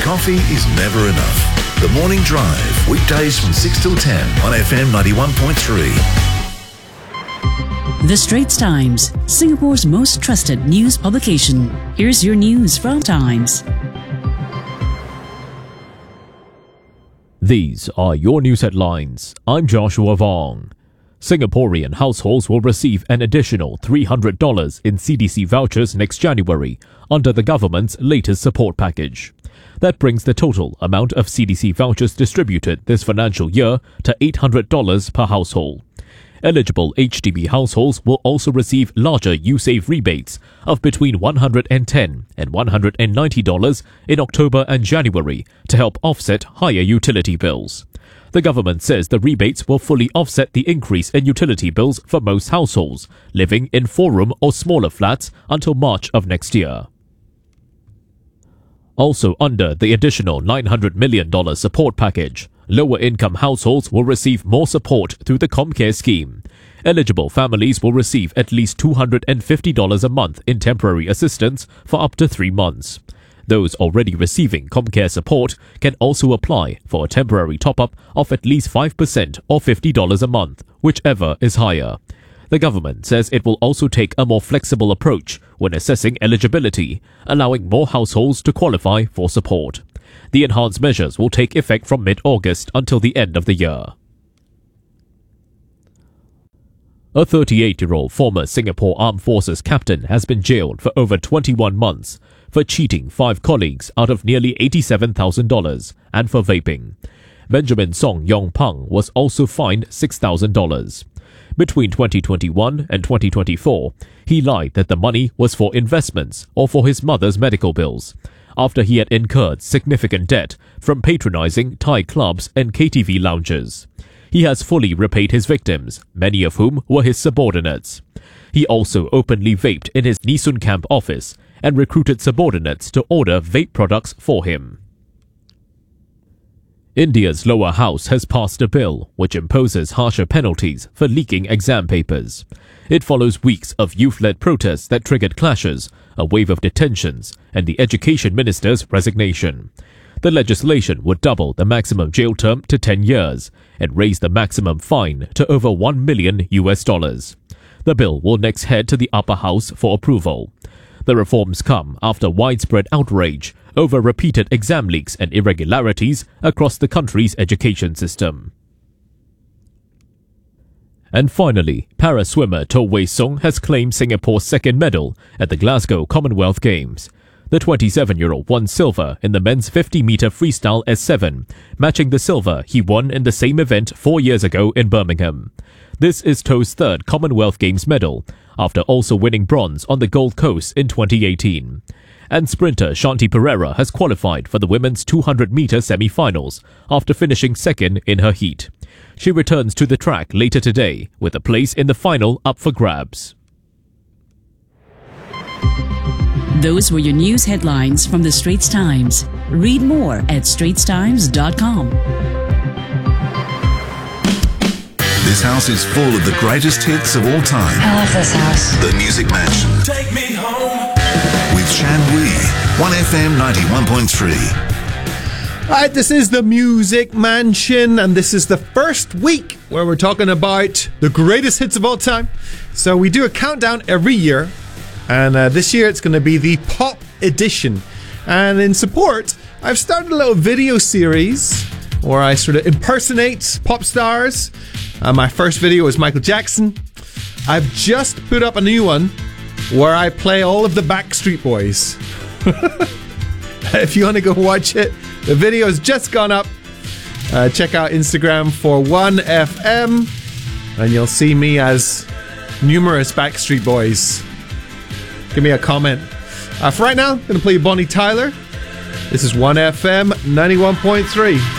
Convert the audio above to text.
coffee is never enough. The Morning Drive, weekdays from 6 till 10 on FM 91.3. The Straits Times, Singapore's most trusted news publication. Here's your news from Times. These are your news headlines. I'm Joshua Vong. Singaporean households will receive an additional $300 in CDC vouchers next January under the government's latest support package. That brings the total amount of CDC vouchers distributed this financial year to $800 per household. Eligible HDB households will also receive larger USave rebates of between $110 and $190 in October and January to help offset higher utility bills. The government says the rebates will fully offset the increase in utility bills for most households living in 4-room or smaller flats until March of next year. Also under the additional $900 million support package, lower-income households will receive more support through the ComCare scheme. Eligible families will receive at least $250 a month in temporary assistance for up to 3 months. Those already receiving ComCare support can also apply for a temporary top-up of at least 5% or $50 a month, whichever is higher. The government says it will also take a more flexible approach when assessing eligibility, allowing more households to qualify for support. The enhanced measures will take effect from mid-August until the end of the year. A 38-year-old former Singapore Armed Forces captain has been jailed for over 21 months for cheating 5 colleagues out of nearly $87,000 and for vaping. Benjamin Song Yong Pang was also fined $6,000. Between 2021 and 2024, he lied that the money was for investments or for his mother's medical bills, after he had incurred significant debt from patronizing Thai clubs and KTV lounges. He has fully repaid his victims, many of whom were his subordinates. He also openly vaped in his Nee Soon Camp office and recruited subordinates to order vape products for him. India's lower house has passed a bill which imposes harsher penalties for leaking exam papers. It follows weeks of youth-led protests that triggered clashes, a wave of detentions, and the education minister's resignation. The legislation would double the maximum jail term to 10 years and raise the maximum fine to over $1 million. The bill will next head to the upper house for approval. The reforms come after widespread outrage over repeated exam leaks and irregularities across the country's education system. And finally, para-swimmer To Wei Sung has claimed Singapore's second medal at the Glasgow Commonwealth Games. The 27-year-old won silver in the men's 50-metre freestyle S7, matching the silver he won in the same event 4 years ago in Birmingham. This is To's third Commonwealth Games medal, after also winning bronze on the Gold Coast in 2018. And sprinter Shanti Pereira has qualified for the women's 200-metre semi-finals after finishing second in her heat. She returns to the track later today with a place in the final up for grabs. Those were your news headlines from the Straits Times. Read more at straitstimes.com. This house is full of the greatest hits of all time. I love this house. The Music Mansion. Take me home. With Shan Wee, 1FM 91.3. Alright, this is the Music Mansion, and this is the first week where we're talking about the greatest hits of all time. So we do a countdown every year, and this year it's going to be the Pop Edition. And in support, I've started a little video series where I sort of impersonate pop stars. My first video was Michael Jackson. I've just put up a new one where I play all of the Backstreet Boys. If you want to go watch it, the video has just gone up. Check out Instagram for 1FM, and you'll see me as numerous Backstreet Boys. Give me a comment. For right now, I'm going to play Bonnie Tyler. This is 1FM 91.3.